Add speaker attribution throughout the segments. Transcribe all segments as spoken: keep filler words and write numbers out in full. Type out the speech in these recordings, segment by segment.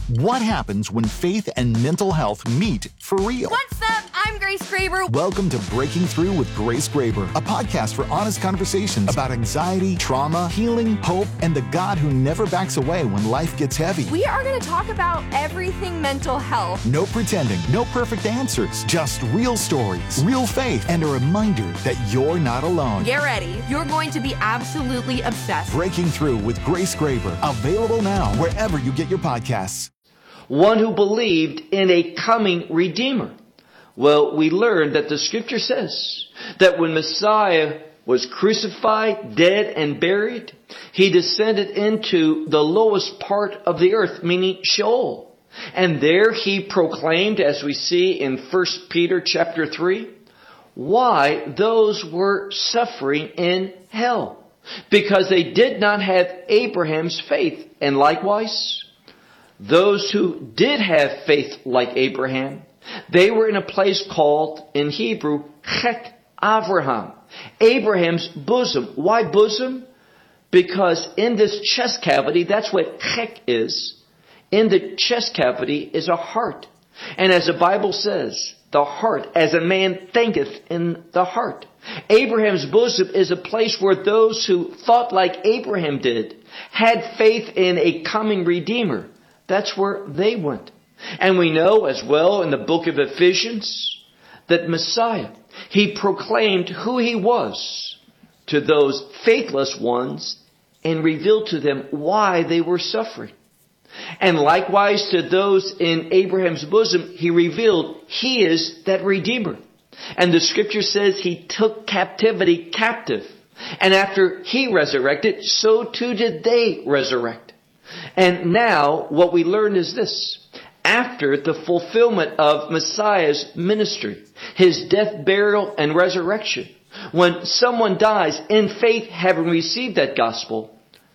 Speaker 1: What happens when faith and mental health meet for real?
Speaker 2: What's up? I'm Grace Graber.
Speaker 1: Welcome to Breaking Through with Grace Graber, a podcast for honest conversations about anxiety, trauma, healing, hope, and the God who never backs away when life gets heavy.
Speaker 2: We are going to talk about everything mental health.
Speaker 1: No pretending, no perfect answers, just real stories, real faith, and a reminder that you're not alone.
Speaker 2: Get ready. You're going to be absolutely obsessed.
Speaker 1: Breaking Through with Grace Graber, available now wherever you get your podcasts.
Speaker 3: One who believed in a coming Redeemer. Well, we learned that the Scripture says that when Messiah was crucified, dead, and buried, he descended into the lowest part of the earth, meaning Sheol. And there he proclaimed, as we see in First Peter chapter three, why those were suffering in hell. Because they did not have Abraham's faith. And likewise, those who did have faith like Abraham, they were in a place called, in Hebrew, Chek Avraham, Abraham's bosom. Why bosom? Because in this chest cavity, that's what Chek is. In the chest cavity is a heart. And as the Bible says, the heart, as a man thinketh in the heart. Abraham's bosom is a place where those who thought like Abraham did, had faith in a coming Redeemer. That's where they went. And we know as well in the book of Ephesians that Messiah, he proclaimed who he was to those faithless ones and revealed to them why they were suffering. And likewise to those in Abraham's bosom, he revealed he is that Redeemer. And the Scripture says he took captivity captive. And after he resurrected, so too did they resurrect. And now what we learn is this. After the fulfillment of Messiah's ministry, his death, burial, and resurrection, when someone dies in faith having received that gospel,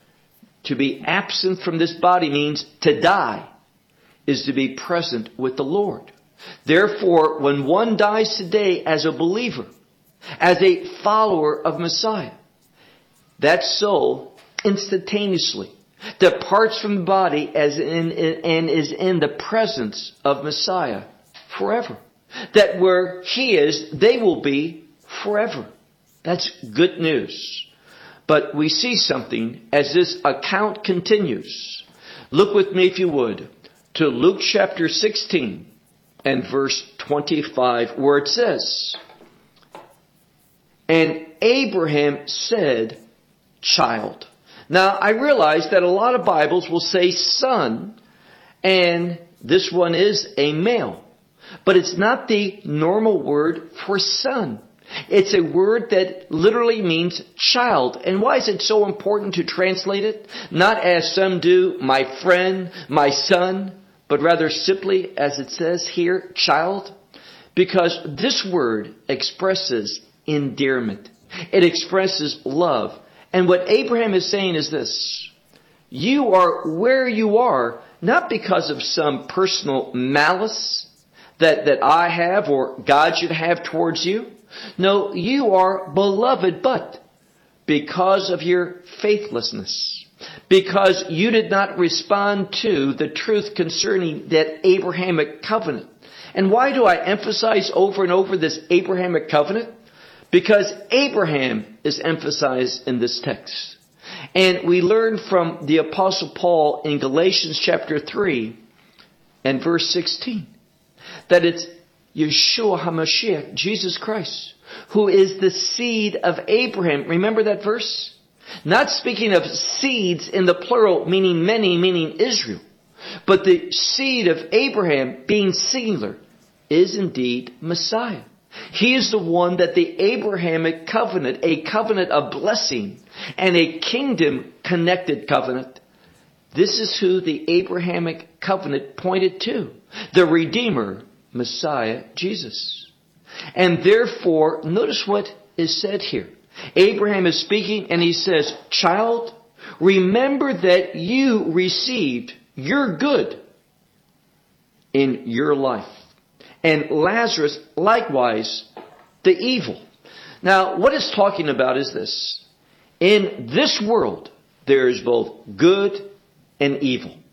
Speaker 3: to be absent from this body means to die, is to be present with the Lord. Therefore, when one dies today as a believer, as a follower of Messiah, that soul instantaneously departs from the body as in, and is in the presence of Messiah forever. That where he is, they will be forever. That's good news. But we see something as this account continues. Look with me, if you would, to Luke chapter sixteen and verse twenty-five, where it says, "And Abraham said, child." Now, I realize that a lot of Bibles will say son, and this one is a male. But it's not the normal word for son. It's a word that literally means child. And why is it so important to translate it? Not as some do, my friend, my son, but rather simply as it says here, child. Because this word expresses endearment. It expresses love. And what Abraham is saying is this: you are where you are, not because of some personal malice that, that I have or God should have towards you. No, you are beloved, but because of your faithlessness. Because you did not respond to the truth concerning that Abrahamic covenant. And why do I emphasize over and over this Abrahamic covenant? Because Abraham is emphasized in this text. And we learn from the Apostle Paul in Galatians chapter three and verse sixteen that it's Yeshua HaMashiach, Jesus Christ, who is the seed of Abraham. Remember that verse? Not speaking of seeds in the plural, meaning many, meaning Israel. But the seed of Abraham, being singular, is indeed Messiah. He is the one that the Abrahamic covenant, a covenant of blessing and a kingdom-connected covenant, this is who the Abrahamic covenant pointed to. The Redeemer, Messiah, Jesus. And therefore, notice what is said here. Abraham is speaking and he says, child, remember that you received your good in your life. And Lazarus, likewise, the evil. Now, what it's talking about is this. In this world, there is both good and evil.